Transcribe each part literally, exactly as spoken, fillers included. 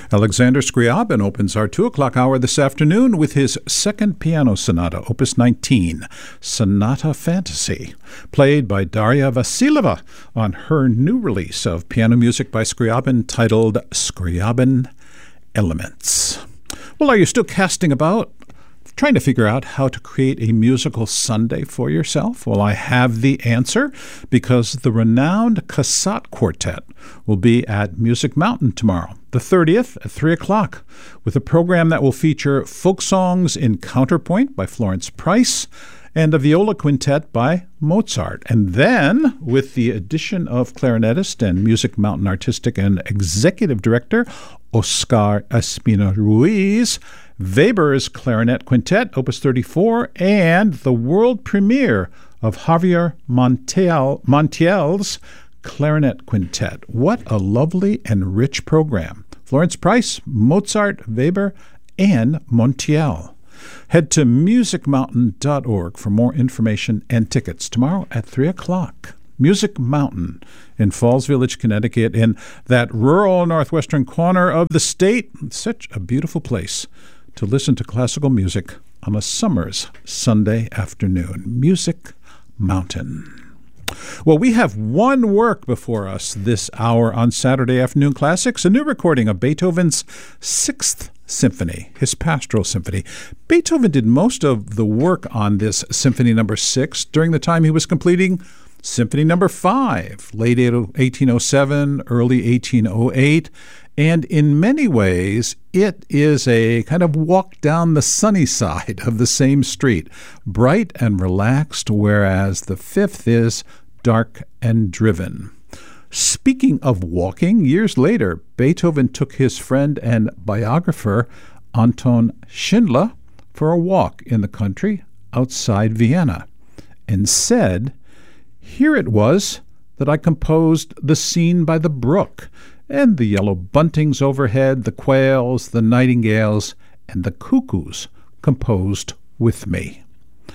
Alexander Scriabin opens our two o'clock hour this afternoon with his second piano sonata, Opus nineteen, Sonata Fantasy, played by Daria Vasileva on her new release of piano music by Scriabin titled Scriabin Elements. Well, are you still casting about, trying to figure out how to create a musical Sunday for yourself? Well, I have the answer, because the renowned Cassatt Quartet will be at Music Mountain tomorrow, the thirtieth at three o'clock, with a program that will feature folk songs in counterpoint by Florence Price and a viola quintet by Mozart. And then, with the addition of clarinetist and Music Mountain artistic and executive director Oscar Espina Ruiz, Weber's Clarinet Quintet, Opus thirty-four, and the world premiere of Javier Montiel, Montiel's Clarinet Quintet. What a lovely and rich program. Florence Price, Mozart, Weber, and Montiel. Head to music mountain dot org for more information and tickets tomorrow at three o'clock. Music Mountain in Falls Village, Connecticut, in that rural northwestern corner of the state. Such a beautiful place to listen to classical music on a summer's Sunday afternoon. Music Mountain. Well, we have one work before us this hour on Saturday Afternoon Classics, a new recording of Beethoven's Sixth Symphony, his Pastoral Symphony. Beethoven did most of the work on this Symphony Number Six during the time he was completing Symphony Number Five, late eighteen oh seven, early eighteen oh eight, and in many ways, it is a kind of walk down the sunny side of the same street, bright and relaxed, whereas the fifth is dark and driven. Speaking of walking, years later, Beethoven took his friend and biographer Anton Schindler for a walk in the country outside Vienna and said, "Here it was that I composed the scene by the brook, and the yellow buntings overhead, the quails, the nightingales, and the cuckoos composed with me."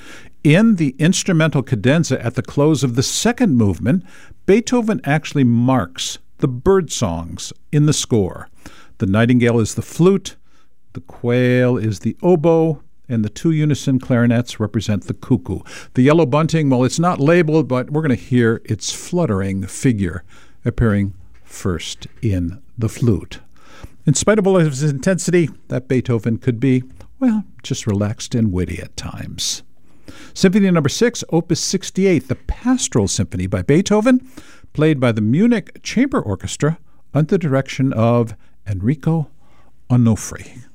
In the instrumental cadenza at the close of the second movement, Beethoven actually marks the bird songs in the score. The nightingale is the flute, the quail is the oboe, and the two unison clarinets represent the cuckoo. The yellow bunting, well, it's not labeled, but we're going to hear its fluttering figure appearing first in the flute. In spite of all of his intensity, that Beethoven could be, well, just relaxed and witty at times. Symphony Number Six, Opus sixty-eight, the Pastoral Symphony by Beethoven, played by the Munich Chamber Orchestra under the direction of Enrico Onofri.